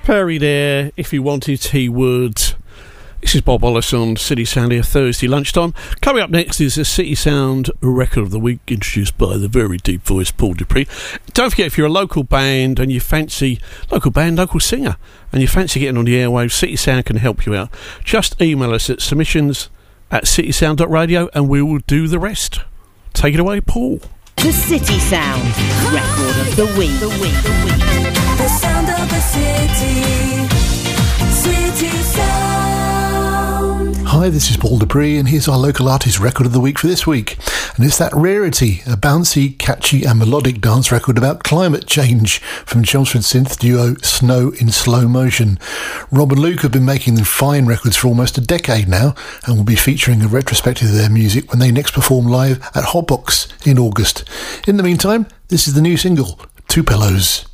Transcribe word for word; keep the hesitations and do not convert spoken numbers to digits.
Perry there. If he wanted, he would. This is Bob Wallace on City Sound here, Thursday lunchtime. Coming up next is a City Sound Record of the Week, introduced by the very deep voiced Paul Dupree. Don't forget, if you're a local band and you fancy, local band, local singer, and you fancy getting on the airwaves, City Sound can help you out. Just email us at submissions at citysound dot radio and we will do the rest. Take it away, Paul. The City Sound Record of the Week. The week, the week. The sound of the city. City Sound. Hi, this is Paul Dupree, and here's our local artist record of the week for this week. And it's that Rarity, a bouncy, catchy and melodic dance record about climate change from Chelmsford synth duo Snow in Slow Motion. Rob and Luke have been making fine records for almost a decade now, and will be featuring a retrospective of their music when they next perform live at Hotbox in August. In the meantime, this is the new single, Two Pillows.